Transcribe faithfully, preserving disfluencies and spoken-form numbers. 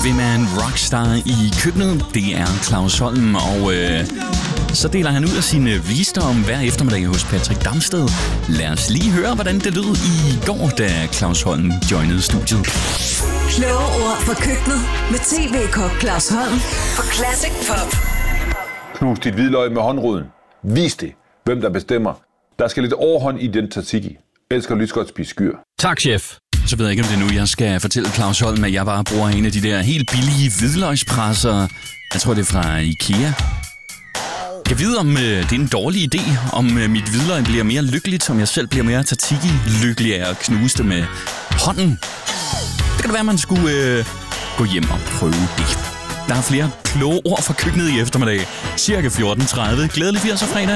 Hvem er en rockstar i køkkenet? Det er Claus Holm, og øh, så deler han ud af sin visdom hver eftermiddag hos Patrick Damsted. Lad os lige høre, hvordan det lød i går, da Claus Holm joinede studiet. Kloge ord fra køkkenet med tv-kok Claus Holm på Classic Pop. Knus dit hvidløg med håndroden. Vis det, hvem der bestemmer. Der skal lidt overhånd i den tzatziki. Elsker lige så godt spise skyr. Tak, chef. Så ved jeg ikke, om det er nu, jeg skal fortælle Claus Holm, at jeg bare bruger en af de der helt billige hvidløgspresser. Jeg tror, det er fra IKEA. Jeg ved, om øh, det er en dårlig idé, om øh, mit hvidløg bliver mere lykkeligt, som jeg selv bliver mere tzatziki-lykkelig af at knuse det med hånden. Det kan da være, at man skulle øh, gå hjem og prøve det. Der er flere kloge ord fra køkkenet i eftermiddag. Cirka fjorten tredive. Glædelig firsdag fredag.